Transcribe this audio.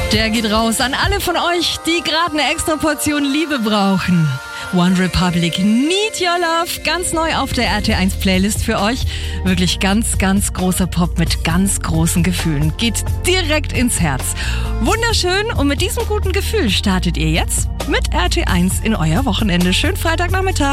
Der geht raus an alle von euch, die gerade eine extra Portion Liebe brauchen. One Republic, Need Your Love, ganz neu auf der RT1 Playlist für euch. Wirklich ganz, ganz großer Pop mit ganz großen Gefühlen. Geht direkt ins Herz. Wunderschön, und mit diesem guten Gefühl startet ihr jetzt mit RT1 in euer Wochenende. Schönen Freitagnachmittag.